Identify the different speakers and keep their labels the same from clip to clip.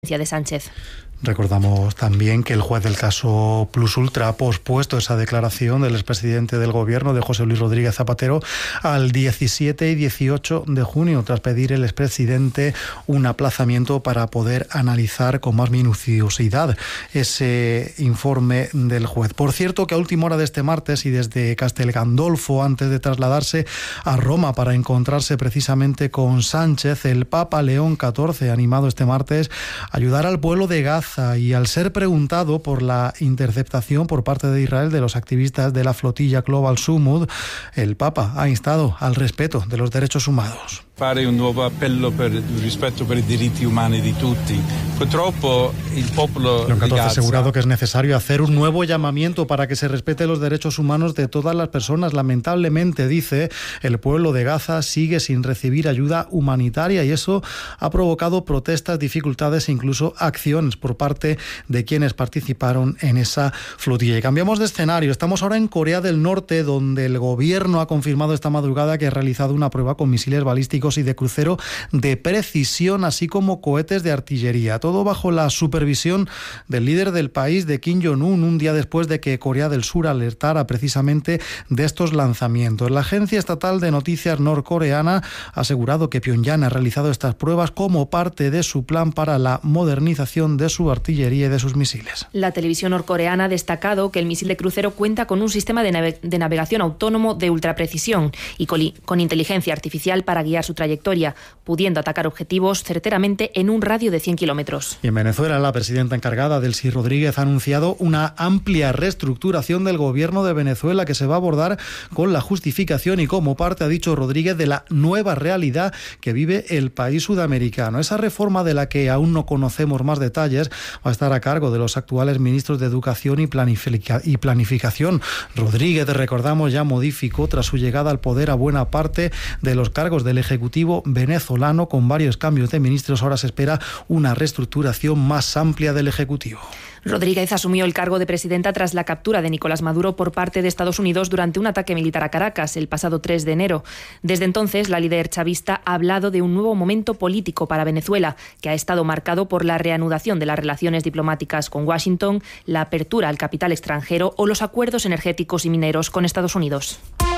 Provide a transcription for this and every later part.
Speaker 1: de Sánchez.
Speaker 2: Recordamos también que el juez del caso Plus Ultra ha pospuesto esa declaración del expresidente del Gobierno, de José Luis Rodríguez Zapatero, al 17 y 18 de junio, tras pedir el expresidente un aplazamiento para poder analizar con más minuciosidad ese informe del juez. Por cierto, que a última hora de este martes y desde Castel Gandolfo, antes de trasladarse a Roma para encontrarse precisamente con Sánchez, el Papa León XIV ha animado este martes a ayudar al pueblo de Gaza, y al ser preguntado por la interceptación por parte de Israel de los activistas de la flotilla Global Sumud, el Papa ha instado al respeto de los derechos humanos.
Speaker 3: Fare un nuovo appello per il rispetto per i diritti umani di tutti. Purtroppo il popolo
Speaker 2: León
Speaker 3: di
Speaker 2: XIV ha
Speaker 3: Gaza
Speaker 2: asegurado que es necesario hacer un nuevo llamamiento para que se respete los derechos humanos de todas las personas. Lamentablemente, dice, el pueblo de Gaza sigue sin recibir ayuda humanitaria y eso ha provocado protestas, dificultades e incluso acciones por parte de quienes participaron en esa flotilla. Y cambiamos de escenario. Estamos ahora en Corea del Norte, donde el gobierno ha confirmado esta madrugada que ha realizado una prueba con misiles balísticos y de crucero de precisión, así como cohetes de artillería. Todo bajo la supervisión del líder del país, de Kim Jong-un, un día después de que Corea del Sur alertara precisamente de estos lanzamientos. La agencia estatal de noticias norcoreana ha asegurado que Pyongyang ha realizado estas pruebas como parte de su plan para la modernización de su artillería y de sus misiles.
Speaker 1: La televisión norcoreana ha destacado que el misil de crucero cuenta con un sistema de navegación autónomo de ultraprecisión y con inteligencia artificial para guiar su trayectoria, pudiendo atacar objetivos certeramente en un radio de 100 kilómetros.
Speaker 2: Y en Venezuela, la presidenta encargada, Delcy Rodríguez, ha anunciado una amplia reestructuración del gobierno de Venezuela que se va a abordar con la justificación y como parte, ha dicho Rodríguez, de la nueva realidad que vive el país sudamericano. Esa reforma, de la que aún no conocemos más detalles, va a estar a cargo de los actuales ministros de Educación y Planificación. Rodríguez, recordamos, ya modificó tras su llegada al poder a buena parte de los cargos del Ejecutivo venezolano. Con varios cambios de ministros, ahora se espera una reestructuración más amplia del Ejecutivo.
Speaker 1: Rodríguez asumió el cargo de presidenta tras la captura de Nicolás Maduro por parte de Estados Unidos durante un ataque militar a Caracas el pasado 3 de enero. Desde entonces, la líder chavista ha hablado de un nuevo momento político para Venezuela, que ha estado marcado por la reanudación de las relaciones diplomáticas con Washington, la apertura al capital extranjero o los acuerdos energéticos y mineros con Estados Unidos.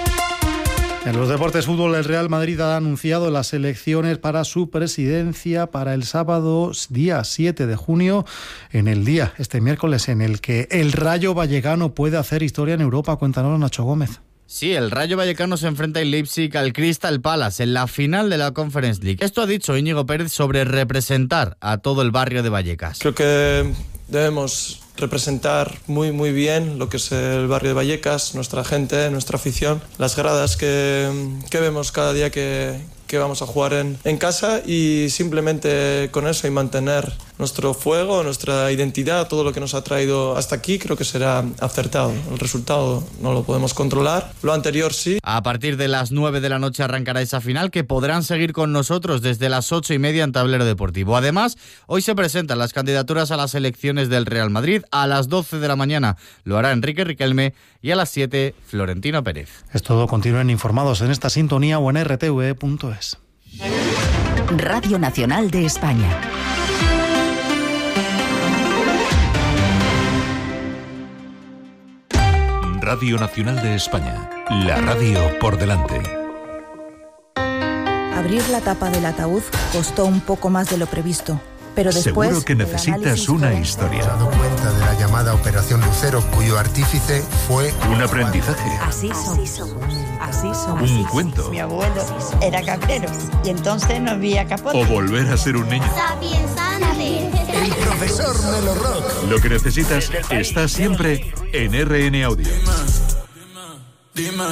Speaker 2: En los deportes, fútbol, el Real Madrid ha anunciado las elecciones para su presidencia para el sábado día 7 de junio, en el día, este miércoles, en el que el Rayo Vallecano puede hacer historia en Europa. Cuéntanos, Nacho Gómez.
Speaker 4: Sí, el Rayo Vallecano se enfrenta en Leipzig al Crystal Palace en la final de la Conference League. Esto ha dicho Íñigo Pérez sobre representar a todo el barrio de Vallecas.
Speaker 5: Creo que debemos representar muy bien lo que es el barrio de Vallecas, nuestra gente, nuestra afición, las gradas que vemos cada día que vamos a jugar en casa, y simplemente con eso y mantener nuestro fuego, nuestra identidad, todo lo que nos ha traído hasta aquí, creo que será acertado. El resultado no lo podemos controlar, lo anterior sí.
Speaker 4: A partir de las 9 de la noche arrancará esa final, que podrán seguir con nosotros desde las 8:30 en Tablero Deportivo. Además, hoy se presentan las candidaturas a las elecciones del Real Madrid. A las 12 de la mañana lo hará Enrique Riquelme y a las 7 Florentino Pérez.
Speaker 2: Es todo. Continúen informados en esta sintonía o en rtv.es.
Speaker 6: Radio Nacional de España.
Speaker 7: Radio Nacional de España. La radio por delante.
Speaker 8: Abrir la tapa del ataúd costó un poco más de lo previsto. Pero después,
Speaker 7: seguro que necesitas una historia.
Speaker 9: He dado cuenta de la llamada Operación Lucero, cuyo artífice fue
Speaker 7: un aprendizaje.
Speaker 8: Así somos.
Speaker 7: Un cuento.
Speaker 10: Mi abuelo era cabrero y entonces no había capote.
Speaker 7: O volver a ser un niño.
Speaker 9: el profesor Melo Rock.
Speaker 7: Lo que necesitas está siempre en RN Audio.
Speaker 11: Dime.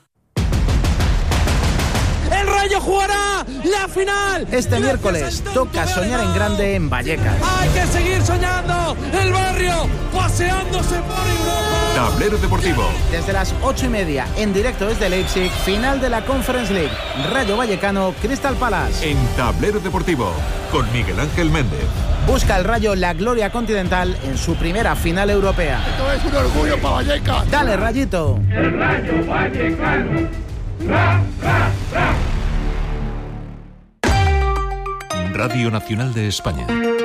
Speaker 11: El Rayo jugará la final.
Speaker 12: Este miércoles toca soñar en grande en Vallecas.
Speaker 11: Hay que seguir soñando. El barrio paseándose por Europa.
Speaker 7: Tablero Deportivo.
Speaker 12: Desde las 8:30 en directo desde Leipzig, final de la Conference League. Rayo Vallecano, Crystal Palace.
Speaker 7: En Tablero Deportivo, con Miguel Ángel Méndez.
Speaker 12: Busca el Rayo la gloria continental en su primera final europea.
Speaker 9: Esto es un orgullo para Vallecas.
Speaker 12: Dale, Rayito.
Speaker 11: El Rayo Vallecano. Ra, ra, ra.
Speaker 7: Radio Nacional de España.